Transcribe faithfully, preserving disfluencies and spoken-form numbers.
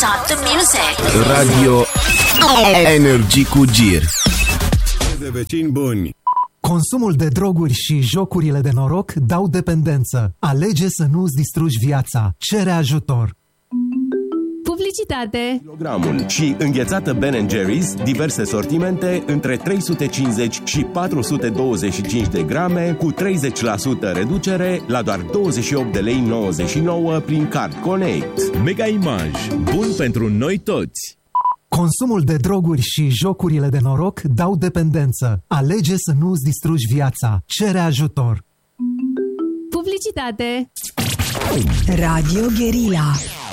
Stop the music. Radio Energy cu Gir. De vecini buni. Consumul de droguri și jocurile de noroc dau dependență. Alege să nu-ți distrugi viața. Cere ajutor. Publicitate. Kilogramul și înghețată Ben and Jerry's, diverse sortimente între trei sute cincizeci și patru sute douăzeci și cinci de grame cu treizeci la sută reducere la doar douăzeci și opt de lei nouăzeci și nouă prin Card Connect. Mega Image, bun pentru noi toți. Consumul de droguri și jocurile de noroc dau dependență. Alege să nu-ți distrugi viața. Cere ajutor. Publicitate. Radio Guerilla.